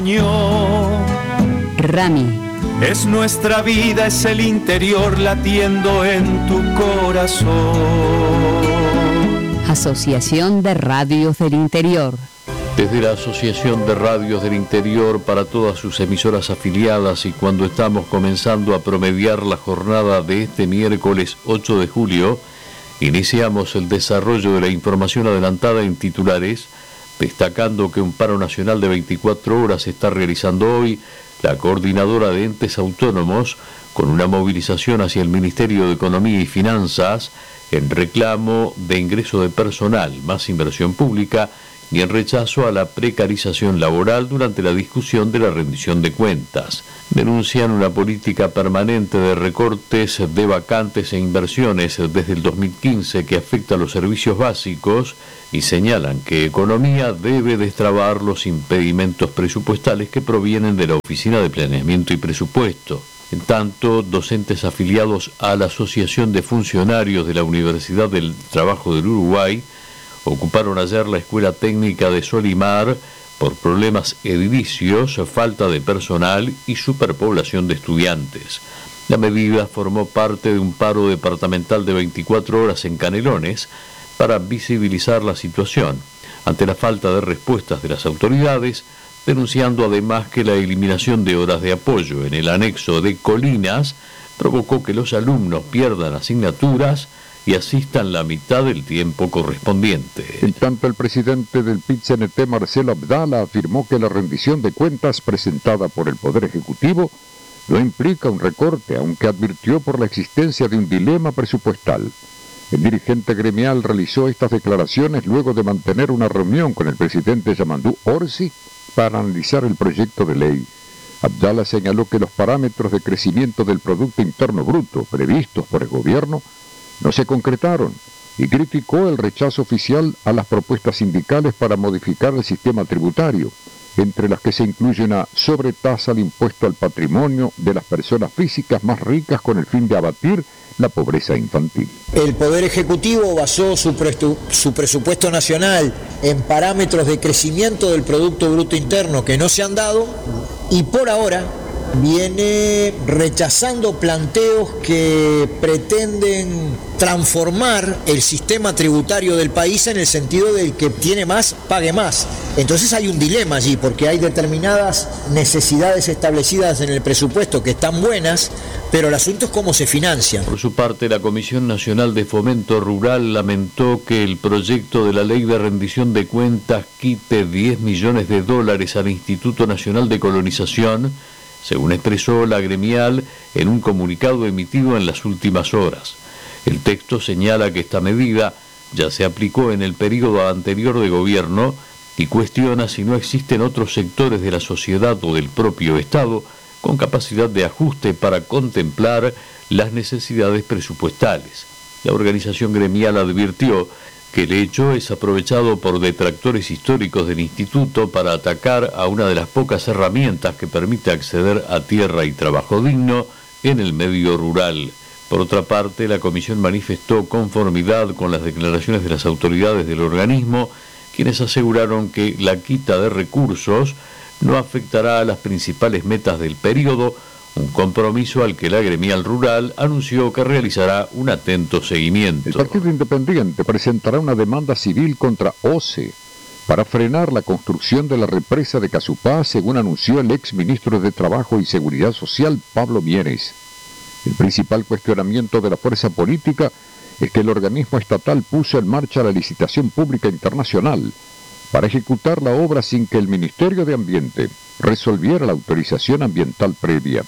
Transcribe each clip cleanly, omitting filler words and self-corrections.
Rami. Es nuestra vida, es el interior latiendo en tu corazón. Asociación de Radios del Interior. Desde la Asociación de Radios del Interior para todas sus emisoras afiliadas y cuando estamos comenzando a promediar la jornada de este miércoles 8 de julio, iniciamos el desarrollo de la información adelantada en titulares, destacando que un paro nacional de 24 horas está realizando hoy la Coordinadora de Entes Autónomos con una movilización hacia el Ministerio de Economía y Finanzas en reclamo de ingreso de personal, más inversión pública y en rechazo a la precarización laboral durante la discusión de la rendición de cuentas. Denuncian una política permanente de recortes de vacantes e inversiones desde el 2015 que afecta a los servicios básicos y señalan que Economía debe destrabar los impedimentos presupuestales que provienen de la Oficina de Planeamiento y Presupuesto. En tanto, docentes afiliados a la Asociación de Funcionarios de la Universidad del Trabajo del Uruguay ocuparon ayer la Escuela Técnica de Solimar por problemas edilicios, falta de personal y superpoblación de estudiantes. La medida formó parte de un paro departamental de 24 horas en Canelones para visibilizar la situación, ante la falta de respuestas de las autoridades, denunciando además que la eliminación de horas de apoyo en el anexo de Colinas provocó que los alumnos pierdan asignaturas y asistan la mitad del tiempo correspondiente. En tanto, el presidente del PIT-CNT, Marcelo Abdala, afirmó que la rendición de cuentas presentada por el Poder Ejecutivo no implica un recorte, aunque advirtió por la existencia de un dilema presupuestal. El dirigente gremial realizó estas declaraciones luego de mantener una reunión con el presidente Yamandú Orsi para analizar el proyecto de ley. Abdala señaló que los parámetros de crecimiento del Producto Interno Bruto previstos por el gobierno no se concretaron y criticó el rechazo oficial a las propuestas sindicales para modificar el sistema tributario, entre las que se incluye una sobretasa al impuesto al patrimonio de las personas físicas más ricas con el fin de abatir la pobreza infantil. El Poder Ejecutivo basó su presupuesto nacional en parámetros de crecimiento del Producto Bruto Interno que no se han dado y por ahora viene rechazando planteos que pretenden transformar el sistema tributario del país en el sentido del que tiene más, pague más. Entonces hay un dilema allí, porque hay determinadas necesidades establecidas en el presupuesto que están buenas, pero el asunto es cómo se financian. Por su parte, la Comisión Nacional de Fomento Rural lamentó que el proyecto de la Ley de Rendición de Cuentas quite $10 millones al Instituto Nacional de Colonización, según expresó la gremial en un comunicado emitido en las últimas horas. El texto señala que esta medida ya se aplicó en el periodo anterior de gobierno y cuestiona si no existen otros sectores de la sociedad o del propio Estado con capacidad de ajuste para contemplar las necesidades presupuestales. La organización gremial advirtió que el hecho es aprovechado por detractores históricos del instituto para atacar a una de las pocas herramientas que permite acceder a tierra y trabajo digno en el medio rural. Por otra parte, la comisión manifestó conformidad con las declaraciones de las autoridades del organismo, quienes aseguraron que la quita de recursos no afectará a las principales metas del periodo, un compromiso al que la gremial rural anunció que realizará un atento seguimiento. El Partido Independiente presentará una demanda civil contra OCE para frenar la construcción de la represa de Casupá, según anunció el exministro de Trabajo y Seguridad Social, Pablo Mieres. El principal cuestionamiento de la fuerza política es que el organismo estatal puso en marcha la licitación pública internacional para ejecutar la obra sin que el Ministerio de Ambiente resolviera la autorización ambiental previa.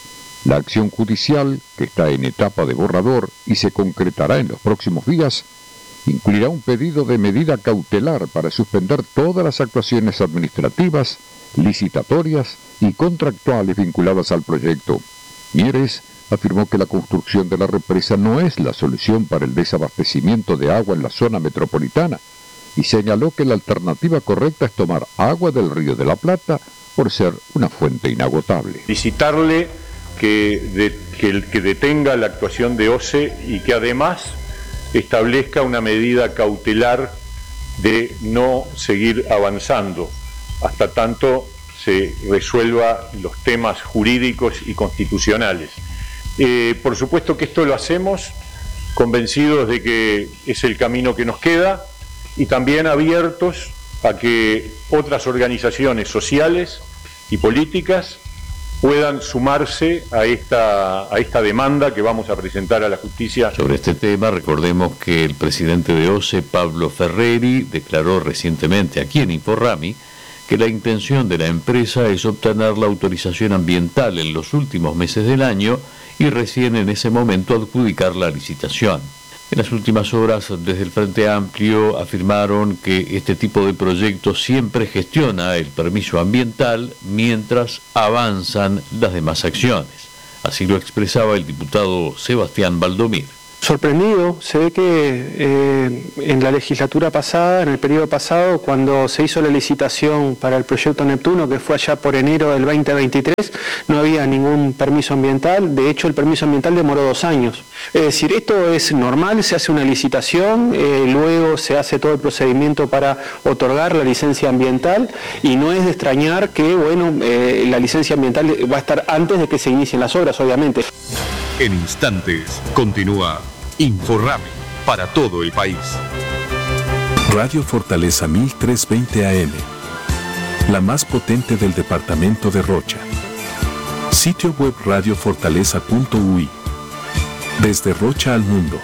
La acción judicial, que está en etapa de borrador y se concretará en los próximos días, incluirá un pedido de medida cautelar para suspender todas las actuaciones administrativas, licitatorias y contractuales vinculadas al proyecto. Mieres afirmó que la construcción de la represa no es la solución para el desabastecimiento de agua en la zona metropolitana y señaló que la alternativa correcta es tomar agua del Río de la Plata por ser una fuente inagotable. Solicitarle que detenga la actuación de OCE y que además establezca una medida cautelar de no seguir avanzando hasta tanto se resuelva los temas jurídicos y constitucionales. Por supuesto que esto lo hacemos convencidos de que es el camino que nos queda y también abiertos a que otras organizaciones sociales y políticas puedan sumarse a esta demanda que vamos a presentar a la justicia. Sobre este tema, recordemos que el presidente de OCE, Pablo Ferreri, declaró recientemente aquí en Inforrami que la intención de la empresa es obtener la autorización ambiental en los últimos meses del año y recién en ese momento adjudicar la licitación. En las últimas horas, desde el Frente Amplio, afirmaron que este tipo de proyectos siempre gestiona el permiso ambiental mientras avanzan las demás acciones. Así lo expresaba el diputado Sebastián Valdomir. Sorprendido, se ve que en la legislatura pasada, en el periodo pasado, cuando se hizo la licitación para el proyecto Neptuno, que fue allá por enero del 2023, no había ningún permiso ambiental. De hecho, el permiso ambiental demoró 2 años. Es decir, esto es normal, se hace una licitación, luego se hace todo el procedimiento para otorgar la licencia ambiental y no es de extrañar que, la licencia ambiental va a estar antes de que se inicien las obras, obviamente. En instantes, continúa Inforrami para todo el país. Radio Fortaleza 1320 AM, la más potente del departamento de Rocha. Sitio web radiofortaleza.ui. Desde Rocha al mundo.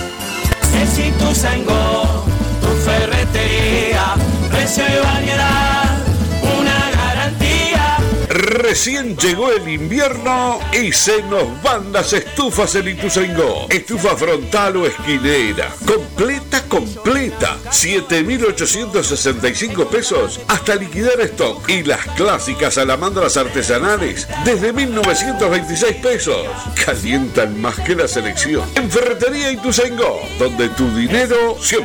Ituzaingó, tu ferretería, precio y variedad, una garantía. Recién llegó el invierno y se nos van las estufas en Ituzaingó. Estufa frontal o esquinera, completa, 7.865 pesos hasta liquidar stock. Y las clásicas salamandras artesanales desde 1.926 pesos. Calientan más que la selección. En Ferretería Ituzaingó, donde tu dinero siempre